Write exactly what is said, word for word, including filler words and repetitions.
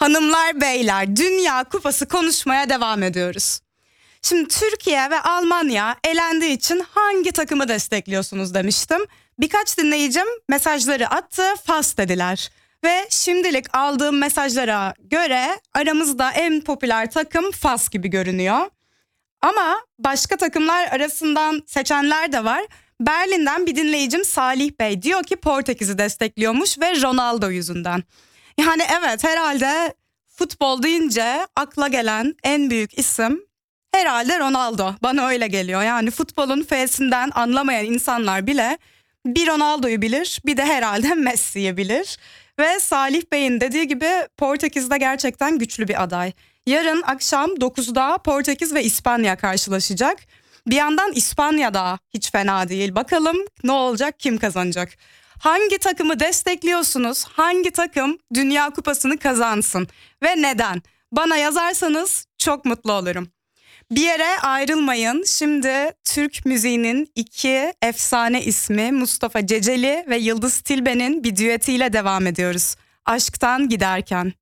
Hanımlar beyler, Dünya Kupası konuşmaya devam ediyoruz. Şimdi Türkiye ve Almanya elendiği için hangi takımı destekliyorsunuz demiştim. Birkaç dinleyicim mesajları attı, Fas dediler. Ve şimdilik aldığım mesajlara göre aramızda en popüler takım Fas gibi görünüyor. Ama başka takımlar arasından seçenler de var. Berlin'den bir dinleyicim Salih Bey diyor ki Portekiz'i destekliyormuş ve Ronaldo yüzünden. Yani evet, herhalde futbol deyince akla gelen en büyük isim herhalde Ronaldo. Bana öyle geliyor. Yani futbolun F'sinden anlamayan insanlar bile bir Ronaldo'yu bilir, bir de herhalde Messi'yi bilir. Ve Salih Bey'in dediği gibi Portekiz'de gerçekten güçlü bir aday. Yarın akşam dokuzda Portekiz ve İspanya karşılaşacak. Bir yandan İspanya'da hiç fena değil. Bakalım ne olacak, kim kazanacak? Hangi takımı destekliyorsunuz? Hangi takım Dünya Kupası'nı kazansın? Ve neden? Bana yazarsanız çok mutlu olurum. Bir yere ayrılmayın. Şimdi Türk müziğinin iki efsane ismi Mustafa Ceceli ve Yıldız Tilbe'nin bir düetiyle devam ediyoruz. Aşktan Giderken.